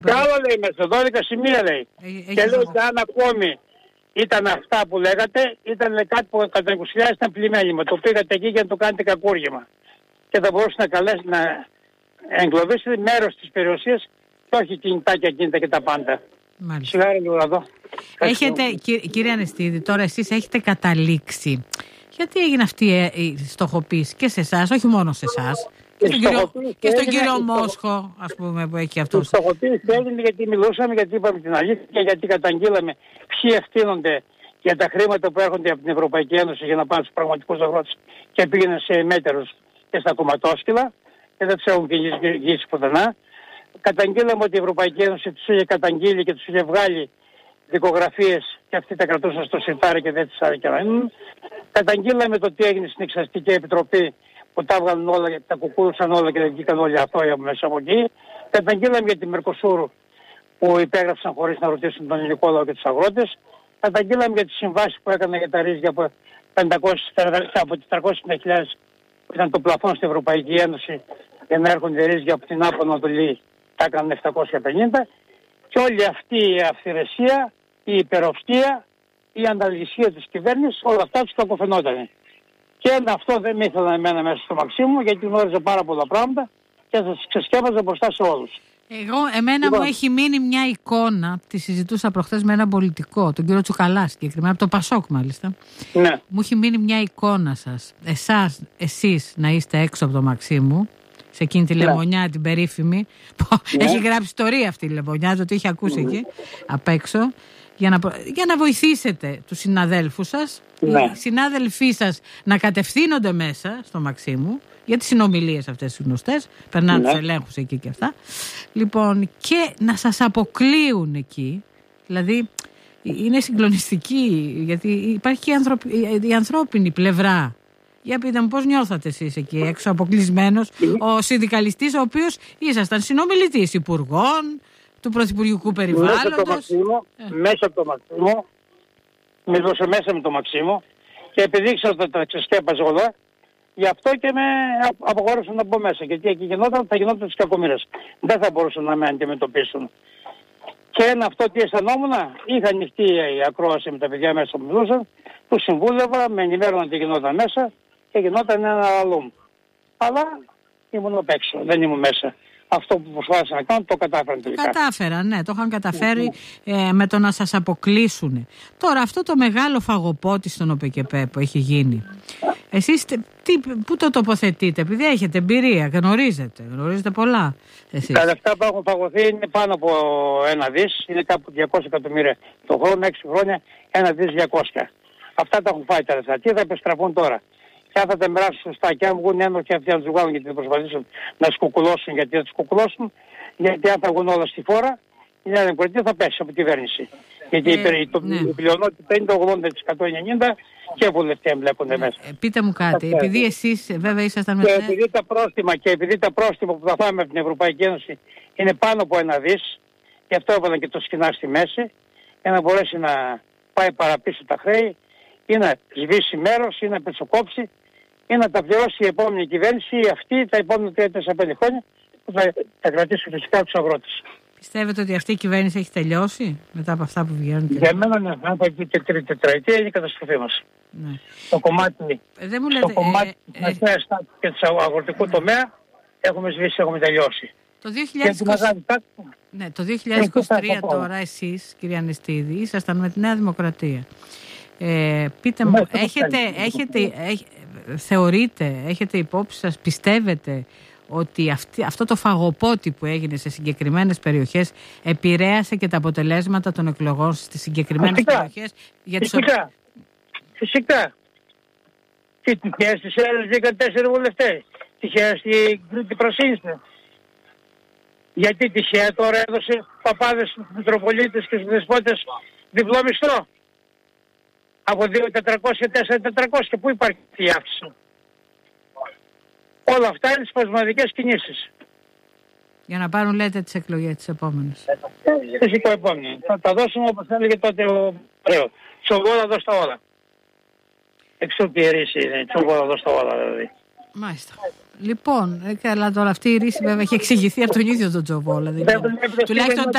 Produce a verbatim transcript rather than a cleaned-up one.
Και άλλο λέει μέσα, δώδεκα σημεία λέει. Ε, και λέω ότι αν ακόμη ήταν αυτά που λέγατε, ήταν κάτι που κατά είκοσι χιλιάδες ήταν πλημέλημα. Το πήγατε εκεί για να το κάνετε κακούργημα. Και θα μπορούσε να καλέσει να εγκλωβίσετε μέρος της περιουσίας και όχι κινητάκια, κινητά και τα πάντα. Σιγάρι λίγο εδώ. Έχετε, κύρι, κύριε Ανεστίδη, τώρα εσείς έχετε καταλήξει. Γιατί έγινε αυτή η στοχοποίηση και σε εσάς, όχι μόνο σε εσάς. Και στον κύριο, και στον κύριο Μόσχο, ας πούμε, που έχει αυτό. Η στοχοποίηση έγινε γιατί μιλούσαμε, γιατί είπαμε την αλήθεια και γιατί καταγγείλαμε ποιοι ευθύνονται για τα χρήματα που έρχονται από την Ευρωπαϊκή Ένωση για να πάνε στους πραγματικούς αγρότες και πήγαιναν σε μέτερους και στα κομματόσκυλα και δεν τους έχουν κυνηγήσει πουθενά. Καταγγείλαμε ότι η Ευρωπαϊκή Ένωση τους είχε καταγγείλει και τους είχε βγάλει δικογραφίες και αυτοί τα κρατούσαν στο σιρτάρι και δεν τις άρεκαν. Καταγγείλαμε το τι έγινε στην Εξαστική Επιτροπή που τα έβγαλαν όλα, τα κουκούδουσαν όλα και δεν βγήκαν όλοι αυτό μέσα από εκεί. Καταγγείλαμε για τη Μερκοσούρ που υπέγραψαν χωρίς να ρωτήσουν τον ελληνικό λαό και τους αγρότες. Καταγγείλαμε για τις συμβάσεις που έκαναν για τα ρύζια από, από τις τριακόσιες χιλιάδες που ήταν το πλαφόν στην Ευρωπαϊκή Ένωση για να έρχονται ρύζια από την Άπο Ανατολή, τα έκαναν επτακόσια πενήντα. Και όλη αυτή η αυθαιρεσία, η υπεροφτία, η ανταλγησία της κυβέρνησης, όλα αυτά τους κακοφαινόταν. Και αυτό δεν με ήθελα εμένα μέσα στο μαξί μου, γιατί γνώριζα πάρα πολλά πράγματα και θα σας ξεσκέπαζα μπροστά σε όλους. Εγώ, εμένα λοιπόν, μου έχει μείνει μια εικόνα, τη συζητούσα προχθές με έναν πολιτικό, τον κύριο Τσουκαλά συγκεκριμένα, από το Πασόκ μάλιστα. Ναι. Μου έχει μείνει μια εικόνα σας, εσάς, εσείς να είστε έξω από το μαξί μου, σε εκείνη τη ναι. λεμονιά την περίφημη, που ναι. έχει γράψει ιστορία αυτή η λεμονιά, το είχε ακούσει mm. εκεί απ' έξω, για να, για να βοηθήσετε τους συναδέλφους σας, ναι. οι συνάδελφοί σας να κατευθύνονται μέσα στο μαξί μου, για τις συνομιλίες αυτές τις γνωστές, περνάνε ναι. τους ελέγχους εκεί και αυτά, λοιπόν, και να σας αποκλείουν εκεί, δηλαδή είναι συγκλονιστική, γιατί υπάρχει και η, ανθρωπ, η ανθρώπινη πλευρά. Για πείτε μου πώς νιώθατε εσείς εκεί έξω αποκλεισμένος, ο συνδικαλιστής ο οποίος ήσασταν συνομιλητής υπουργών, του πρωθυπουργικού περιβάλλοντος. Μέσα από το Μαξίμο, ε. μέσα από το Μαξίμο, μιλούσα μέσα με το Μαξίμο και επειδή ήξερα ότι τα ξεσκέπαζε όλα, γι' αυτό και με απογόρευσαν να μπω μέσα. Γιατί εκεί γινόταν, θα γινόταν τις κακομοίρες. Δεν θα μπορούσαν να με αντιμετωπίσουν. Και ένα αυτό τι αισθανόμουν, είχα ανοιχτή η ακρόαση με τα παιδιά μέσα που μιλούσαν, του συμβούλευα, με ενημέρωναν τι γινόταν μέσα και γινόταν ένα άλλο. Αλλά ήμουν απ' έξω, δεν ήμουν μέσα. Αυτό που προσπάθησαν να κάνουν το κατάφεραν τελικά. Το κατάφεραν, ναι, το είχαν καταφέρει ε, με το να σας αποκλείσουν. Τώρα αυτό το μεγάλο φαγοπότη στον ΟΠΕΚΕΠΕ που έχει γίνει, εσείς τι, πού το τοποθετείτε, επειδή έχετε εμπειρία, γνωρίζετε, γνωρίζετε πολλά εσείς. Τα λεφτά που έχουν φαγωθεί είναι πάνω από ένα δις, είναι κάπου διακόσια εκατομμύρια το χρόνο, έξι χρόνια, ένα δις διακόσια. Αυτά τα έχουν φάει τα λεφτά. Τι θα επιστραφούν τώρα. Και αν θα τα μοιράσουν σωστά και αν βγουν ένοχοι αυτοί να τους βγάλουν γιατί θα προσπαθήσουν να σκουκουλώσουν, γιατί θα τους σκουκουλώσουν, γιατί αν θα βγουν όλα στη φόρα, η Νέα Δημοκρατία θα πέσει από τη κυβέρνηση. Γιατί ε, η, το, ναι. η πλειονότητα είναι το ογδόντα τοις εκατό ενενήντα και βουλευτές εμπλέκονται μέσα. Ε, πείτε μου κάτι, θα επειδή εσείς βέβαια ήσασταν με... Και επειδή τα πρόστιμα, και επειδή τα πρόστιμα που θα φάμε από την Ευρωπαϊκή Ένωση είναι πάνω από ένα δις, γι' αυτό έβαλαν και το σκηνά στη μέση, για να μπορέσει να πάει παραπίσω τα χρέη, ή να σβήσει μέρος, ή να πετσοκόψει, ή να τα πληρώσει η επόμενη κυβέρνηση ή αυτή τα επόμενα τρία τέσσερα πέντε χρόνια που θα, θα κρατήσουν φυσικά τους αγρότες. Πιστεύετε ότι αυτή η κυβέρνηση έχει τελειώσει μετά από αυτά που βγαίνουν? Και... Για μένα ναι, από εκεί και τρίτη τετραετία είναι η καταστροφή μας. Ναι. Το κομμάτι, ε, δεν μου λέτε, στο κομμάτι ε, ε, της νέας τάξης και του αγροτικού τομέα έχουμε σβήσει, έχουμε τελειώσει. Το δύο χιλιάδες είκοσι... ναι, το δύο χιλιάδες είκοσι τρία τώρα εσείς, κύριε Ανεστίδη, ήσασταν με τη Νέα Δημοκρατία. Ε, πείτε μου, έχετε, έχετε, έχετε, θεωρείτε, έχετε υπόψη σας, πιστεύετε ότι αυτή, αυτό το φαγοπότη που έγινε σε συγκεκριμένες περιοχές επηρέασε και τα αποτελέσματα των εκλογών στις συγκεκριμένες φυσικά, περιοχές? Για τις φυσικά, ο... φυσικά. Τι τυχαία στις Έλληνες βγήκαν τέσσερις βουλευτές. Τυχαία στην Πρασίνιστα. Γιατί τυχαία τώρα έδωσε παπάδες στους Μητροπολίτες και στους Δεσπότες διπλό μισθό. Από δύο χιλιάδες τετρακόσια τέσσερα χιλιάδες τετρακόσια. Πού υπάρχει η αύξηση? Όλα αυτά είναι σπασματικές κινήσεις. Για να πάρουν, λέτε, τις εκλογές τις επόμενες. Φυσικό επόμενο. Θα τα δώσουμε όπως έλεγε τότε ο Πρέο. Τσοβόλα δώσ' τα όλα. Εξωπιερής είναι. Τσοβόλα δώσ' τα όλα δηλαδή. Μάλιστα. Λοιπόν, καλά τώρα αυτή η ρίση βέβαια έχει εξηγηθεί από τον ίδιο τον Τζοβόλα. Τουλάχιστον